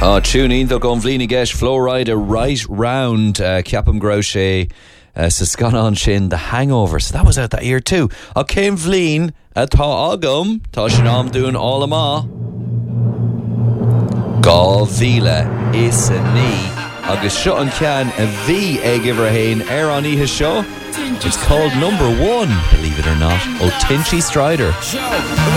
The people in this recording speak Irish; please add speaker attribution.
Speaker 1: Tune in do gon bhlína gceist Flowrider right round ceapam gró sé sa scanan sin The Hangover. So that was out that year too. Céim bhlín atá agam tá sin am dún all amá Gá bhíle is a ní agus seo an cean a bhí ag ibre hain an ihe seo. It's called Number One, believe it or not. Tinchy Strider.